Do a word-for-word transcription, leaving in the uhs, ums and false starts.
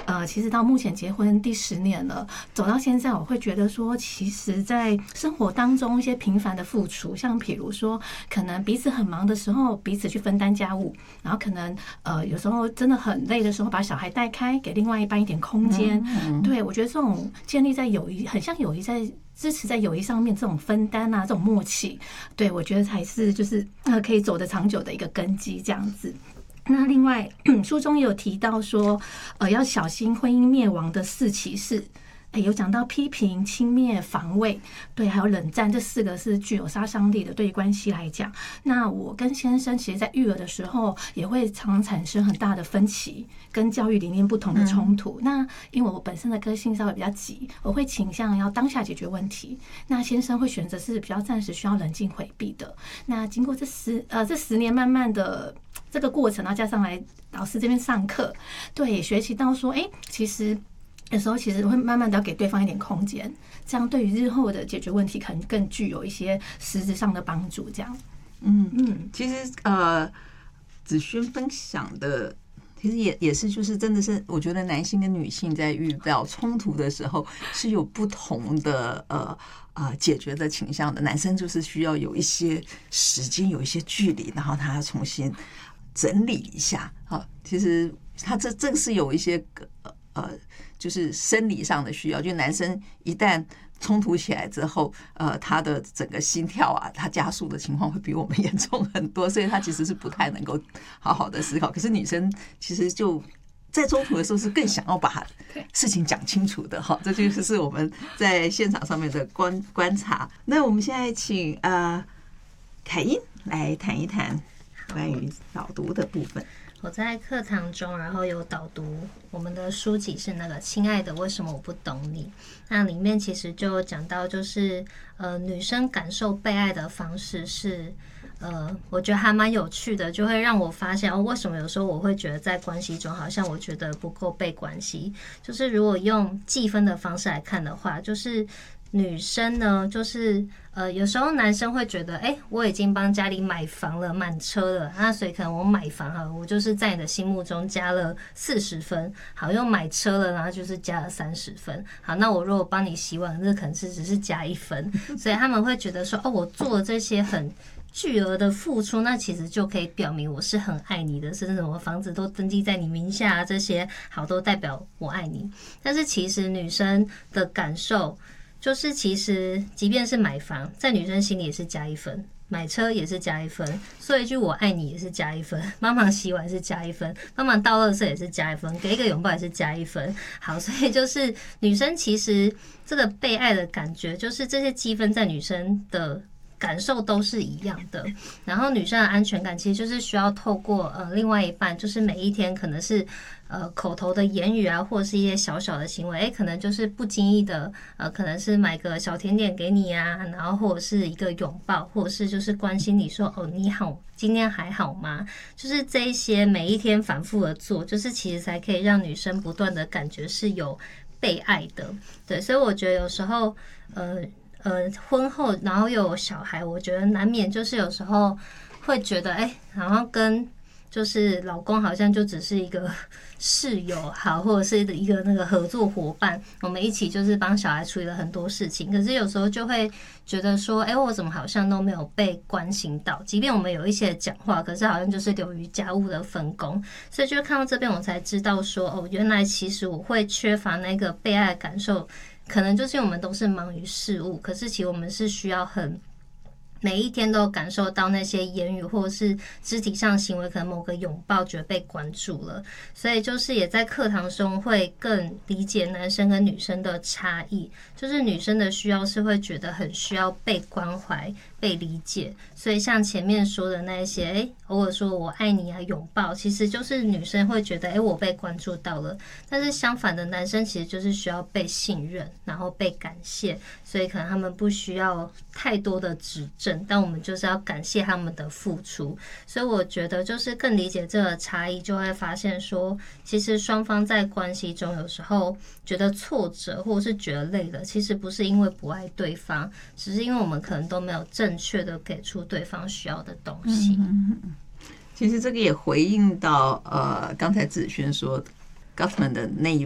呃，其实到目前结婚第十年了，走到现在，我会觉得说，其实，在生活当中一些平凡的付出，像比如说，可能彼此很忙的时候，彼此去分担家务，然后可能呃，有时候真的很累的时候，把小孩带开，给另外一半一点空间。对，我觉得这种建立在友谊，很像友谊在支持在友谊上面这种分担啊，这种默契，对我觉得才是就是呃可以走得长久的一个根基，这样子。那另外，书中也有提到说，呃，要小心婚姻灭亡的四骑士。欸、有讲到批评、轻蔑、防卫，对，还有冷战，这四个是具有杀伤力的。对于关系来讲，那我跟先生其实，在育儿的时候，也会常常产生很大的分歧，跟教育理念不同的冲突。嗯、那因为我本身的个性稍微比较急，我会倾向要当下解决问题。那先生会选择是比较暂时需要冷静回避的。那经过这十呃这十年，慢慢的这个过程，然后加上来老师这边上课，对，学习到说，哎、欸，其实。有时候其实会慢慢的要给对方一点空间，这样对于日后的解决问题可能更具有一些实质上的帮助。这样， 嗯嗯，其实呃，子轩分享的其实也也是就是真的是，我觉得男性跟女性在遇到冲突的时候是有不同的呃呃解决的倾向的。男生就是需要有一些时间，有一些距离，然后他重新整理一下。好，其实他这正是有一些呃。就是生理上的需要，就男生一旦冲突起来之后，呃，他的整个心跳啊，他加速的情况会比我们严重很多，所以他其实是不太能够好好的思考。可是女生其实就在冲突的时候是更想要把事情讲清楚的哈，这就是我们在现场上面的观观察。那我们现在请呃凯茵来谈一谈关于导读的部分。 我在课堂中，然后有导读我们的书籍是那个《亲爱的，为什么我不懂你》。那里面其实就讲到，就是呃，女生感受被爱的方式是，呃，我觉得还蛮有趣的，就会让我发现哦，为什么有时候我会觉得在关系中，好像我觉得不够被关心。就是如果用计分的方式来看的话，就是女生呢，就是呃，有时候男生会觉得，哎、欸，我已经帮家里买房了、买车了，那所以可能我买房哈，我就是在你的心目中加了四十分，好，又买车了，然后就是加了三十分，好，那我如果帮你洗碗，那可能是只是加一分，所以他们会觉得说，哦，我做了这些很巨额的付出，那其实就可以表明我是很爱你的，甚至我房子都登记在你名下，这些好都代表我爱你。但是其实女生的感受。就是其实即便是买房，在女生心里也是加一分，买车也是加一分，说一句我爱你也是加一分，帮忙洗碗是加一分，帮忙倒垃圾也是加一分，给一个拥抱也是加一分。好，所以就是女生其实这个被爱的感觉，就是这些积分在女生的感受都是一样的。然后女生的安全感其实就是需要透过呃另外一半，就是每一天可能是呃口头的言语啊，或者是一些小小的行为，哎，可能就是不经意的呃，可能是买个小甜点给你啊，然后或者是一个拥抱，或者是就是关心你说哦你好，今天还好吗？就是这一些每一天反复的做，就是其实才可以让女生不断的感觉是有被爱的。对，所以我觉得有时候呃。呃，婚后然后又有小孩，我觉得难免就是有时候会觉得，哎、欸，然后跟就是老公好像就只是一个室友好，或者是一个那个合作伙伴，我们一起就是帮小孩处理了很多事情。可是有时候就会觉得说，哎、欸，我怎么好像都没有被关心到？即便我们有一些讲话，可是好像就是流于家务的分工。所以就看到这边，我才知道说，哦，原来其实我会缺乏那个被爱的感受。可能就是因为我们都是忙于事务，可是其实我们是需要很每一天都感受到那些言语或者是肢体上行为，可能某个拥抱觉得被关注了，所以就是也在课堂中会更理解男生跟女生的差异，就是女生的需要是会觉得很需要被关怀、被理解，所以像前面说的那些，哎，偶尔说我爱你啊，拥抱，其实就是女生会觉得，哎，我被关注到了。但是相反的，男生其实就是需要被信任，然后被感谢，所以可能他们不需要太多的指正，但我们就是要感谢他们的付出。所以我觉得就是更理解这个差异，就会发现说，其实双方在关系中有时候觉得挫折或者是觉得累了，其实不是因为不爱对方，只是因为我们可能都没有正确的给出对方需要的东西。 嗯嗯，其实这个也回应到呃刚才子轩说 Gottman 的那一